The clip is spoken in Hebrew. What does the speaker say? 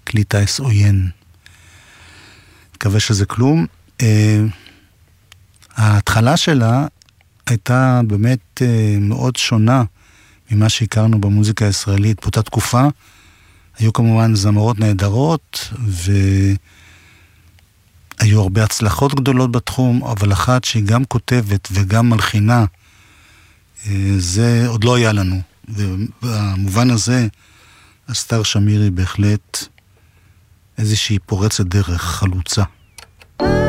כלי טייס עוין. מקווה שזה כלום. ההתחלה שלה הייתה באמת מאוד שונה ממה שהכרנו במוזיקה הישראלית. באותה תקופה היו כמובן זמרות נהדרות, והיו הרבה הצלחות גדולות בתחום, אבל אחת שהיא גם כותבת וגם מלחינה, זה עוד לא היה לנו. ובמובן הזה, אסתר שמיר היא בהחלט איזושהי פורצת דרך, חלוצה.